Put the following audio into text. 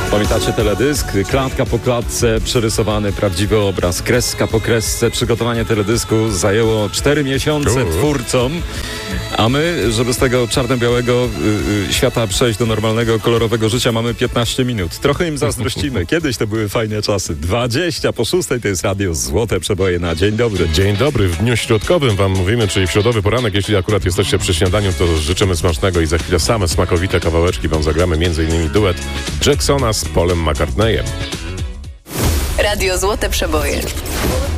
Pamiętacie teledysk? Klatka po klatce, przerysowany prawdziwy obraz, kreska po kresce. Przygotowanie teledysku zajęło 4 miesiące twórcom, a my, żeby z tego czarno-białego świata przejść do normalnego, kolorowego życia, mamy 15 minut. Trochę im zazdrościmy. Kiedyś to były fajne czasy. 20 po 6 to jest radio Złote Przeboje na dzień dobry. Dzień dobry. W dniu środkowym wam mówimy, czyli w środowy poranek. Jeśli akurat jesteście przy śniadaniu, to życzymy smacznego i za chwilę same smakowite kawałeczki wam zagramy. Między innymi duet Jacksona z Paulem McCartneyem. Radio Złote Przeboje.